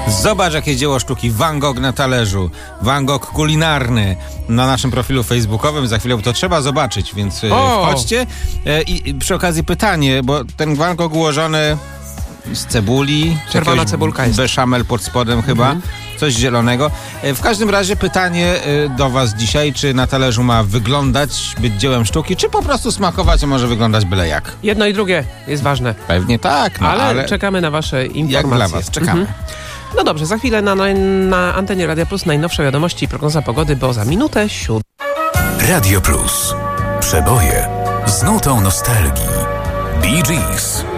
Zobacz, jakie dzieło sztuki. Van Gogh na talerzu. Van Gogh kulinarny na naszym profilu facebookowym. Za chwilę to trzeba zobaczyć, więc wchodźcie. I przy okazji pytanie, bo ten Van Gogh ułożony z cebuli. Czerwona cebulka jest. Beszamel pod spodem chyba. Coś zielonego. W każdym razie pytanie do was dzisiaj, czy na talerzu ma wyglądać, być dziełem sztuki, czy po prostu smakować, a może wyglądać byle jak? Jedno i drugie jest ważne. Pewnie tak, no, ale czekamy na wasze informacje. jak dla was, czekamy. No dobrze, za chwilę na antenie Radia Plus najnowsze wiadomości i prognoza pogody, bo za minutę 7. Radio Plus. Przeboje z nutą nostalgii. Bee Gees.